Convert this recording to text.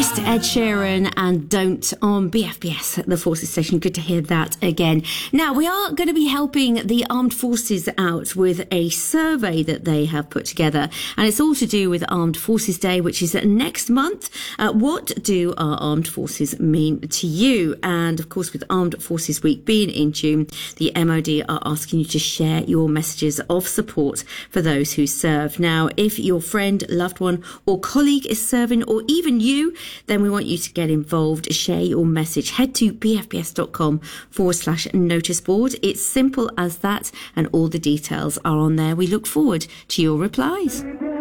Mr. Ed Sheeran and Don't on BFBS, the Forces Station. Good to hear that again. Now, we are going to be helping the Armed Forces out with a survey that they have put together, and it's all to do with Armed Forces Day, which is next month. What do our armed forces mean to you? And of course, with Armed Forces Week being in June, the MOD are asking you to share your messages of support for those who serve. Now, if your friend, loved one or colleague is serving, or even you, then we want you to get involved. Share your message. Head to bfbs.com/notice board. It's simple as that, and all the details are on there. We look forward to your replies.